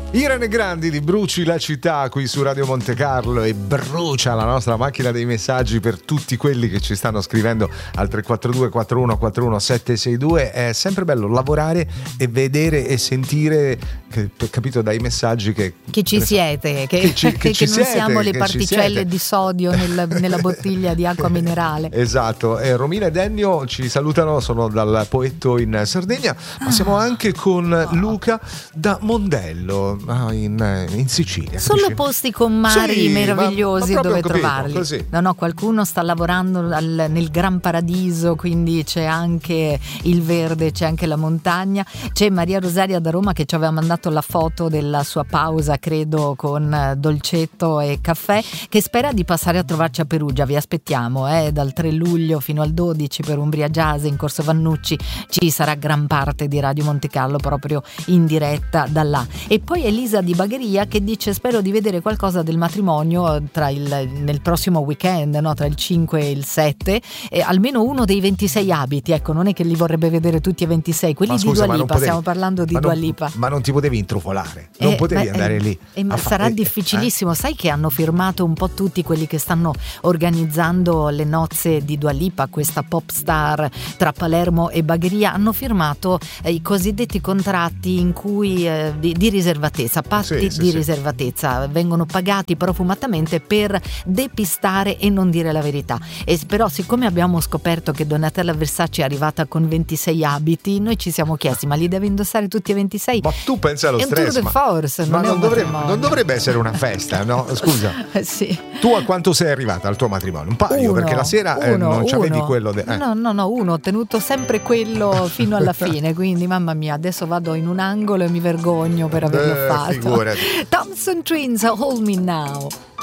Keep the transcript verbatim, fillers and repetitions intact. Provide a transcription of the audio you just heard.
Irene Grandi di Bruci la città qui su Radio Monte Carlo, e brucia la nostra macchina dei messaggi per tutti quelli che ci stanno scrivendo al tre quattro due quattro uno quattro uno sette sei due. È sempre bello lavorare e vedere e sentire, che, capito, dai messaggi che, che ci siete, che, che, ci, che, che ci non siete, siamo le che particelle di sodio nel, nella bottiglia di acqua minerale. Esatto. E Romina e Dennio ci salutano, sono dal Poetto in Sardegna, ma siamo anche con Luca da Mondello in, in Sicilia. Solo capisci? posti con mari Sì, meravigliosi ma, ma dove capito, trovarli. Così. No, no, qualcuno sta lavorando al, nel Gran Paradiso, quindi c'è anche il verde, c'è anche la montagna. C'è Maria Rosaria da Roma che ci aveva mandato la foto della sua pausa, credo, con dolcetto e caffè, che spera di passare a trovarci a Perugia. Vi aspettiamo, eh, dal tre luglio fino al dodici per Umbria Jazz in Corso Vannucci. Ci sarà gran parte di Radio Monte Carlo proprio in diretta da là. E poi Elisa di Bagheria che dice: spero di vedere qualcosa del matrimonio tra il, nel prossimo weekend, no? Tra il cinque e il sette, eh, almeno uno dei ventisei abiti. Ecco, non è che li vorrebbe vedere tutti e ventisei, quelli ma di scusa, Dua Lipa, potevi, stiamo parlando di ma Dua non, Lipa. Ma non ti potevi intrufolare, non eh, potevi beh, andare eh, lì. Eh, ma sarà fa- difficilissimo, eh? Sai che hanno firmato un po' tutti quelli che stanno organizzando le nozze di Dua Lipa, questa pop star, tra Palermo e Bagheria, hanno firmato eh, i cosiddetti contratti in cui eh, di, di riservatezza, patti Sì, sì, di sì. riservatezza, vengono pagati profumatamente per depistare e non dire la verità. E però siccome abbiamo scoperto che Donatella Versace è arrivata con ventisei abiti, noi ci siamo chiesti: ma li deve indossare tutti e ventisei? Ma tu pensa allo È un stress, tour de ma, force, ma non è non, un dovrebbe, matrimonio. non dovrebbe essere una festa, no? Scusa. Eh, sì. Tu a quanto sei arrivata al tuo matrimonio? Un paio, Uno, perché la sera eh, uno, non c'avevi uno. quello de- eh. No, no, no, uno, ho tenuto sempre quello fino alla fine, quindi mamma mia, adesso vado in un angolo e mi vergogno per averlo Eh, fatto. figurati. Thompson Twins, Hold Me Now.